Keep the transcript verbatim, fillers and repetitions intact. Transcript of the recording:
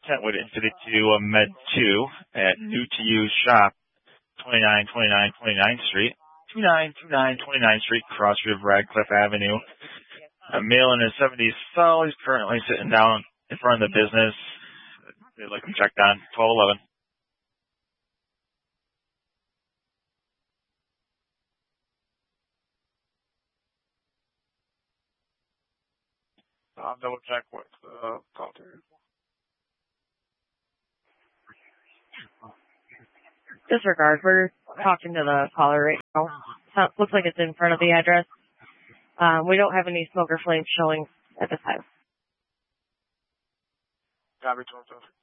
Kentwood Institute uh, Med two at New to You Shop, twenty-nine twenty-nine twenty-ninth Street, two nine two nine twenty-ninth Street, Cross River, Radcliffe Avenue. A male in his seventies fellow. He's currently sitting down in front of the business. They'd like him checked on twelve eleven. I'll double check what the call through. Disregard. We're talking to the caller right now. So it looks like it's in front of the address. Um, we don't have any smoke or flames showing at this time. Copy twelve twelve.